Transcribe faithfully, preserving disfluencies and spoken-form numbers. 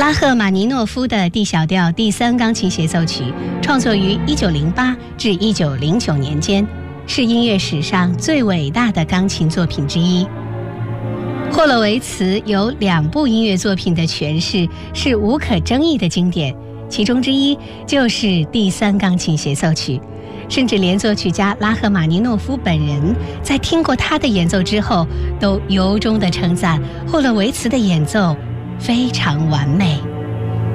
拉赫玛尼诺夫的 D 小调第三钢琴协奏曲创作于一九零八至一九零九年间，是音乐史上最伟大的钢琴作品之一。霍洛维茨有两部音乐作品的诠释是无可争议的经典，其中之一就是第三钢琴协奏曲，甚至连作曲家拉赫玛尼诺夫本人在听过他的演奏之后，都由衷地称赞霍洛维茨的演奏非常完美。